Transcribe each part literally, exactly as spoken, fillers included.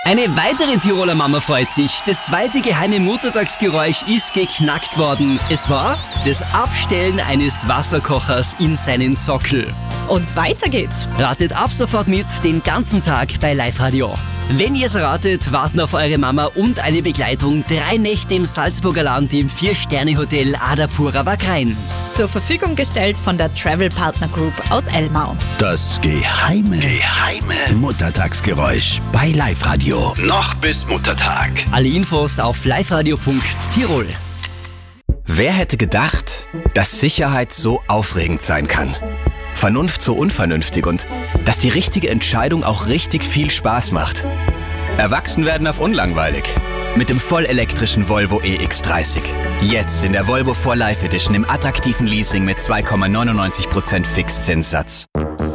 Eine weitere Tiroler Mama freut sich. Das zweite geheime Muttertagsgeräusch ist geknackt worden. Es war das Abstellen eines Wasserkochers in seinen Sockel. Und weiter geht's. Ratet ab sofort mit den ganzen Tag bei Live Radio. Wenn ihr es ratet, warten auf eure Mama und eine Begleitung drei Nächte im Salzburger Land im Vier-Sterne-Hotel Adapura Wagrain. Zur Verfügung gestellt von der Travel Partner Group aus Elmau. Das geheime, geheime Muttertagsgeräusch bei Live Radio. Noch bis Muttertag. Alle Infos auf liveradio punkt tirol. Wer hätte gedacht, dass Sicherheit so aufregend sein kann? Vernunft so unvernünftig und dass die richtige Entscheidung auch richtig viel Spaß macht. Erwachsen werden auf unlangweilig. Mit dem vollelektrischen Volvo E X dreißig. Jetzt in der Volvo vier Life Edition im attraktiven Leasing mit zwei Komma neunundneunzig Prozent Fixzinssatz.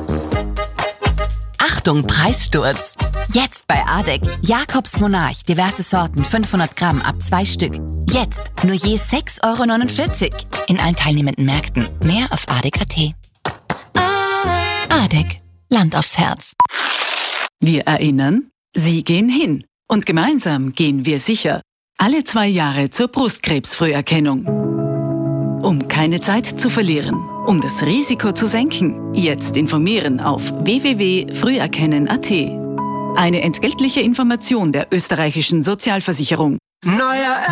Achtung, Preissturz! Jetzt bei Adek. Jakobs Monarch, diverse Sorten, fünfhundert Gramm ab zwei Stück. Jetzt nur je sechs Euro neunundvierzig. In allen teilnehmenden Märkten. Mehr auf adek punkt at. Adek. Land aufs Herz. Wir erinnern, Sie gehen hin. Und gemeinsam gehen wir sicher. Alle zwei Jahre zur Brustkrebsfrüherkennung. Um keine Zeit zu verlieren, um das Risiko zu senken, jetzt informieren auf w w w punkt früherkennen punkt at. Eine entgeltliche Information der österreichischen Sozialversicherung. Neuer